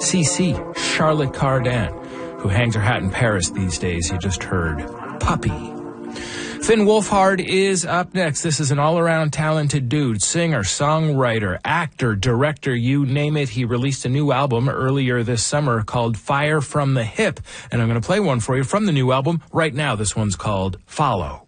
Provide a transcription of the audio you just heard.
CC, Charlotte Cardin, who hangs her hat in Paris these days. You just heard Puppy. Finn Wolfhard is up next. This is an all-around talented dude, singer, songwriter, actor, director, you name it. He released a new album earlier this summer called Fire from the Hip, and I'm going to play one for you from the new album right now. This one's called Follow.